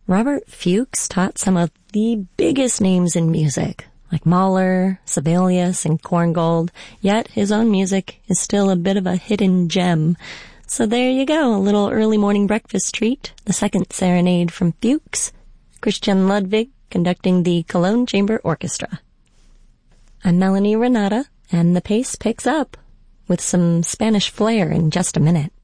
Robert Fuchs taught some of the biggest names in music, like Mahler, Sibelius, and Korngold, yet his own music is still a bit of a hidden gem. So there you go, a little early morning breakfast treat, the second serenade from Fuchs, Christian Ludwig conducting the Cologne Chamber Orchestra. I'm Melanie Renata, and the pace picks up with some Spanish flair in just a minute.